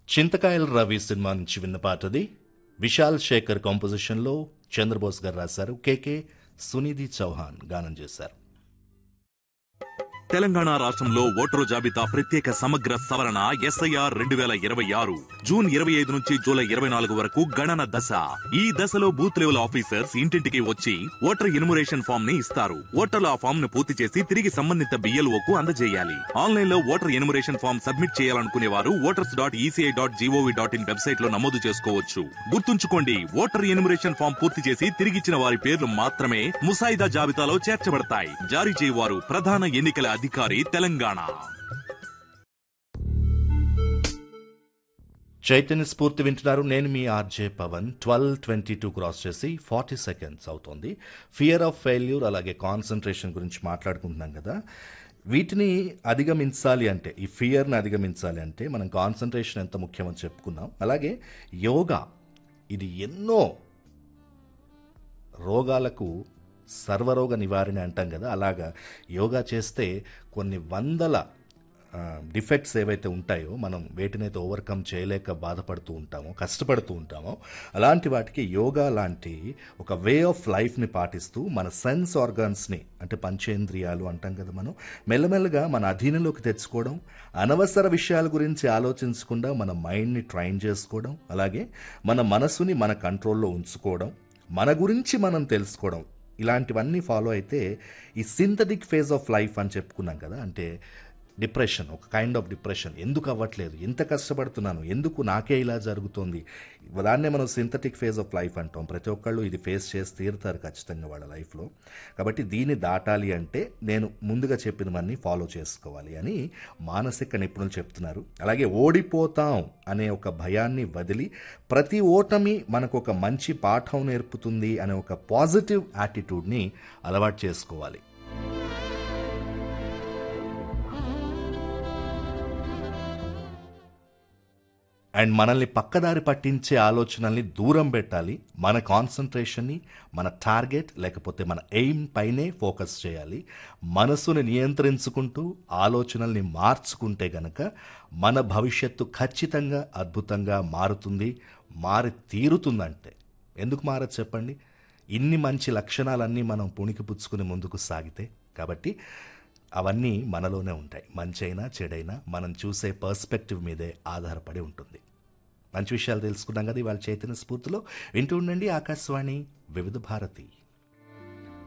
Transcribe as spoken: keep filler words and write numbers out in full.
చింతకాయల Ravi cinema నుంచి విన్న పాటది. విశాల్ శేఖర్ కాంపోజిషన్లో చంద్రబోస్ గారు రాశారు. కేకే సునిధి చౌహాన్ గానం చేశారు. తెలంగాణ రాష్ట్రంలో ఓటరు జాబితా ప్రత్యేక సమగ్ర సవరణ ఎస్ఐఆర్ రెండు వేల ఇరవై ఆరు జూన్ ఇరవై ఐదు నుంచి జూలై ఇరవై నాలుగు వరకు గణన దశ. ఈ దశలో బూత్ లెవెల్ ఆఫీసర్స్ ఇంటింటికి వచ్చి ఓటర్ ఇన్మురేషన్ ఫామ్ ని ఇస్తారు. ఓటర్లు ఆ ఫామ్ ను పూర్తి చేసి తిరిగి సంబంధిత బిఎల్ఓ కు అందజేయాలి. ఆన్లైన్ లో ఓటర్ ఇన్మురేషన్ ఫామ్ సబ్మిట్ చేయాలనుకునే వారు voters dot ECI dot GOV dot in website లో నమోదు చేసుకోవచ్చు. గుర్తుంచుకోండి, ఓటర్ ఇన్మురేషన్ ఫామ్ పూర్తి చేసి తిరిగిచ్చిన వారి పేర్లు మాత్రమే ముసాయిదా జాబితాలో చేర్చబడతాయి. జారీ చేయవారు ప్రధాన ఎన్నికల అధికారి, తెలంగాణ. చైతన్య స్ఫూర్తి వింటున్నారు. నేను మీ RJ Pawan. Twelve twenty two cross చేసి ఫార్టీ సెకండ్స్ అవుతుంది. ఫియర్ ఆఫ్ ఫెయిల్యూర్ అలాగే కాన్సన్ట్రేషన్ గురించి మాట్లాడుకుంటున్నాం కదా. వీటిని అధిగమించాలి అంటే, ఈ ఫియర్ని అధిగమించాలి అంటే మనం కాన్సన్ట్రేషన్ ఎంత ముఖ్యమని చెప్పుకున్నాం. అలాగే యోగా, ఇది ఎన్నో రోగాలకు సర్వరోగ నివారణ అంటాం కదా. అలాగా యోగా చేస్తే కొన్ని వందల డిఫెక్ట్స్ ఏవైతే ఉంటాయో మనం వేటినైతే ఓవర్కమ్ చేయలేక బాధపడుతూ ఉంటామో, కష్టపడుతూ ఉంటామో, అలాంటి వాటికి యోగా లాంటి ఒక వే ఆఫ్ లైఫ్ని పాటిస్తూ మన సెన్స్ ఆర్గాన్స్ని, అంటే పంచేంద్రియాలు అంటాం కదా, మనం మెల్లమెల్లగా మన అధీనంలోకి తెచ్చుకోవడం, అనవసర విషయాల గురించి ఆలోచించకుండా మన మైండ్ని ట్రైన్ చేసుకోవడం, అలాగే మన మనసుని మన కంట్రోల్లో ఉంచుకోవడం, మన గురించి మనం తెలుసుకోవడం, ఇలాంటివన్నీ ఫాలో అయితే ఈ సింథటిక్ ఫేజ్ ఆఫ్ లైఫ్ అని చెప్పుకున్నాం కదా. అంటే డిప్రెషన్, ఒక కైండ్ ఆఫ్ డిప్రెషన్. ఎందుకు అవ్వట్లేదు, ఎంత కష్టపడుతున్నాను, ఎందుకు నాకే ఇలా జరుగుతుంది, దాన్నే మనం సింథటిక్ ఫేజ్ ఆఫ్ లైఫ్ అంటాం. ప్రతి ఒక్కళ్ళు ఇది ఫేస్ చేసి తీరుతారు ఖచ్చితంగా వాళ్ళ లైఫ్లో. కాబట్టి దీన్ని దాటాలి అంటే నేను ముందుగా చెప్పినవన్నీ ఫాలో చేసుకోవాలి అని మానసిక నిపుణులు చెప్తున్నారు. అలాగే ఓడిపోతాం అనే ఒక భయాన్ని వదిలి ప్రతి ఓటమి మనకు ఒక మంచి పాఠం నేర్పుతుంది అనే ఒక పాజిటివ్ యాటిట్యూడ్ని అలవాటు చేసుకోవాలి. అండ్ మనల్ని పక్కదారి పట్టించే ఆలోచనల్ని దూరం పెట్టాలి. మన కాన్సన్ట్రేషన్ని మన టార్గెట్ లేకపోతే మన ఎయిమ్ పైనే ఫోకస్ చేయాలి. మనసుని నియంత్రించుకుంటూ ఆలోచనల్ని మార్చుకుంటే గనక మన భవిష్యత్తు ఖచ్చితంగా అద్భుతంగా మారుతుంది. మారి తీరుతుందంటే ఎందుకు మారదు చెప్పండి? ఇన్ని మంచి లక్షణాలన్నీ మనం పుణికిపుచ్చుకుని ముందుకు సాగితే. కాబట్టి అవన్నీ మనలోనే ఉంటాయి. మంచైనా చెడైనా మనం చూసే పర్స్పెక్టివ్ మీదే ఆధారపడి ఉంటుంది. మంచి విషయాలు తెలుసుకున్నాం కదా ఇవాళ చైతన్య స్ఫూర్తిలో. వింటూ ఉండండి ఆకాశవాణి వివిధ భారతి.